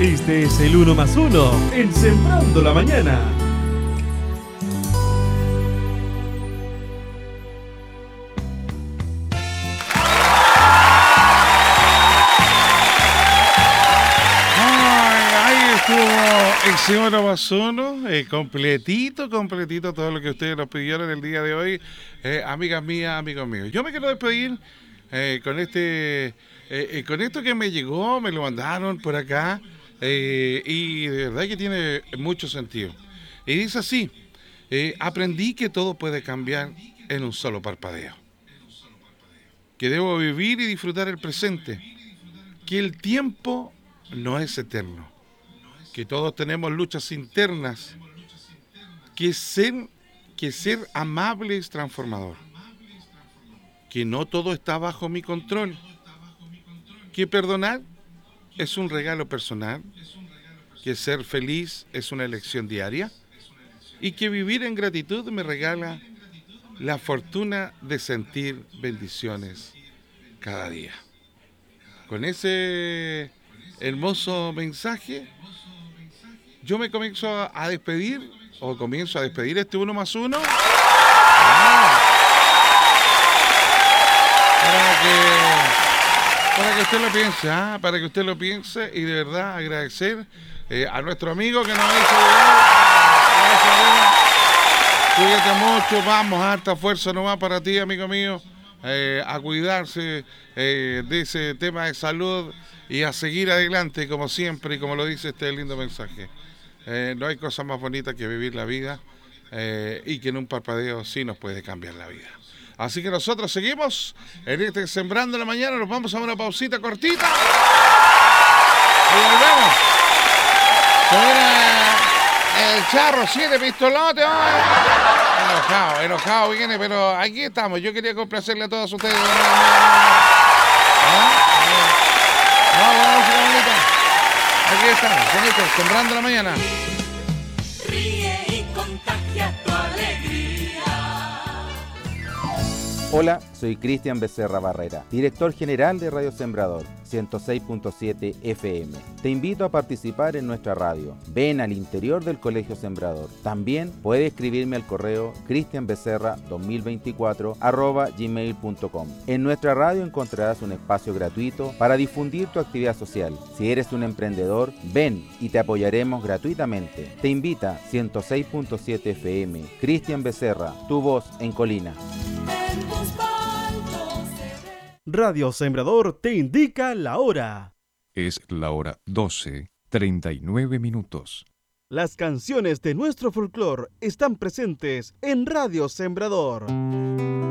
Este es el 1 más 1 en Sembrando la Mañana. Ese 1 más 1, completito todo lo que ustedes nos pidieron el día de hoy, amigas mías, amigos míos. Yo me quiero despedir con esto que me llegó, me lo mandaron por acá, y de verdad que tiene mucho sentido. Y dice así: aprendí que todo puede cambiar en un solo parpadeo, que debo vivir y disfrutar el presente, que el tiempo no es eterno, que todos tenemos luchas internas, que ser amable es transformador, que no todo está bajo mi control, que perdonar es un regalo personal, que ser feliz es una elección diaria y que vivir en gratitud me regala la fortuna de sentir bendiciones cada día. Con ese hermoso mensaje, yo me comienzo a despedir este 1 más 1. Para que usted lo piense, para que usted lo piense y de verdad agradecer a nuestro amigo que nos hizo llegar. Gracias, amigo. Cuídate mucho, vamos, harta fuerza nomás para ti, amigo mío, a cuidarse de ese tema de salud y a seguir adelante como siempre y como lo dice este lindo mensaje. No hay cosa más bonita que vivir la vida y que en un parpadeo sí nos puede cambiar la vida. Así que nosotros seguimos en este Sembrando la Mañana, nos vamos a una pausita cortita y volvemos. Se viene el Charro 7 Pistolote. Enojado viene, pero aquí estamos. Yo quería complacerle a todos ustedes. Vamos, bonita. Aquí estamos, bonito, Sembrando la Mañana. Ríe y contagia tu alegría. Hola, soy Cristian Becerra Barrera, director general de Radio Sembrador 106.7 FM. Te invito a participar en nuestra radio. Ven al interior del Colegio Sembrador. También puedes escribirme al correo cristianbecerra2024@gmail.com. En nuestra radio encontrarás un espacio gratuito para difundir tu actividad social. Si eres un emprendedor, ven y te apoyaremos gratuitamente. Te invita 106.7 FM. Cristian Becerra, tu voz en Colina. Radio Sembrador te indica la hora. Es la hora 12:39. Las canciones de nuestro folclore están presentes en Radio Sembrador.